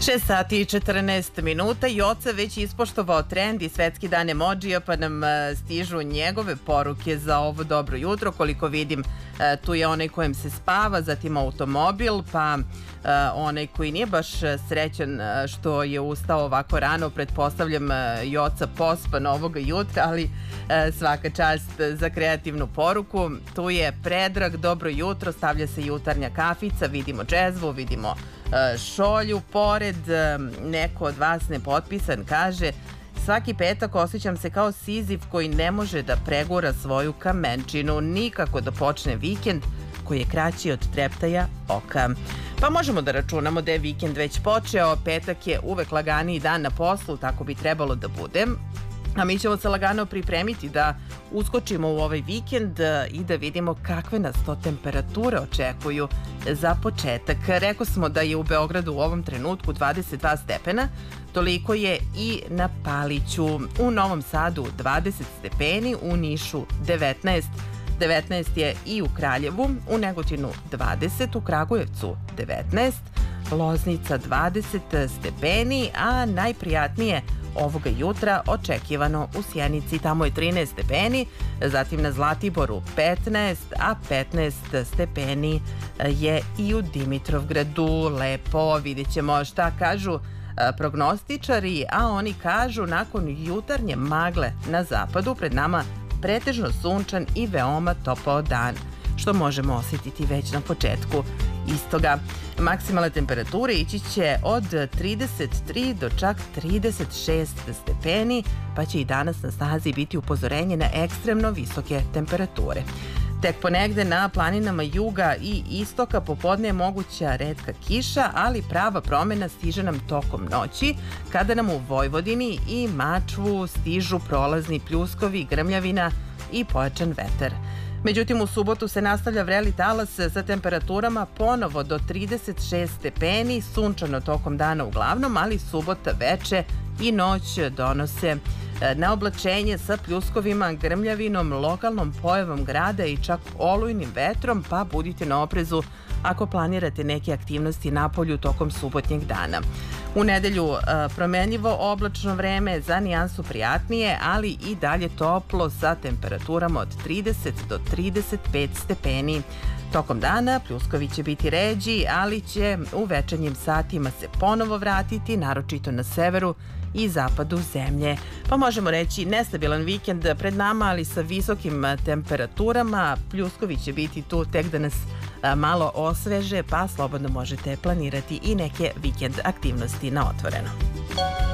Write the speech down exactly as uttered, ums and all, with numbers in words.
šest sati i četrnaest minuta. Joca već ispoštovao trend i svetski dan emodžija, pa nam stižu njegove poruke za ovo dobro jutro. Koliko vidim, tu je onaj kojem se spava, zatim automobil, pa onaj koji nije baš srećan što je ustao ovako rano, pretpostavljam Joca pospan ovoga jutra, ali svaka čast za kreativnu poruku. Tu je Predrag, dobro jutro, stavlja se jutarnja kafica, vidimo džezvu, vidimo šolju, pored neko od vas nepotpisan kaže: svaki petak osjećam se kao Sizif koji ne može da pregura svoju kamenčinu, nikako da počne vikend koji je kraći od treptaja oka. Pa možemo da računamo da je vikend već počeo, petak je uvek laganiji dan na poslu, tako bi trebalo da bude. A mi ćemo se lagano pripremiti da uskočimo u ovaj vikend i da vidimo kakve nas to temperature očekuju za početak. Rekao smo da je u Beogradu u ovom trenutku dvadeset dva stepena, toliko je i na Paliću. U Novom Sadu dvadeset stepeni, u Nišu devetnaest, devetnaest je i u Kraljevu, u Negotinu dvadeset, u Kragujevcu devetnaest, Loznica dvadeset stepeni, a najprijatnije ovoga jutra očekivano u Sjenici, tamo je trinaest stepeni, zatim na Zlatiboru petnaest, a petnaest stepeni je i u Dimitrovgradu. Lepo, vidjet ćemo šta kažu prognostičari, a oni kažu nakon jutarnje magle na zapadu pred nama pretežno sunčan i veoma topao dan, što možemo osjetiti već na početku istoga. Maksimalne temperature ići će od trideset tri do čak trideset šest stepeni, pa će i danas na snazi biti upozorenje na ekstremno visoke temperature. Tek ponegde na planinama juga i istoka popodne je moguća retka kiša, ali prava promena stiže nam tokom noći, kada nam u Vojvodini i Mačvu stižu prolazni pljuskovi, grmljavina i pojačan vetar. Međutim, u subotu se nastavlja vreli talas sa temperaturama ponovo do trideset šest stepeni, sunčano tokom dana uglavnom, ali subota veče i noć donose na oblačenje sa pljuskovima, grmljavinom, lokalnom pojavom grada i čak olujnim vetrom, pa budite na oprezu ako planirate neke aktivnosti napolju tokom subotnjeg dana. U nedelju promenljivo oblačno vreme, za nijansu prijatnije, ali i dalje toplo sa temperaturama od trideset do trideset pet stepeni. Tokom dana pljuskovi će biti ređi, ali će u večernjim satima se ponovo vratiti, naročito na severu i zapadu zemlje. Pa možemo reći nestabilan vikend pred nama, ali sa visokim temperaturama. Pljuskovi će biti tu tek da nas malo osveže, pa slobodno možete planirati i neke vikend aktivnosti na otvoreno.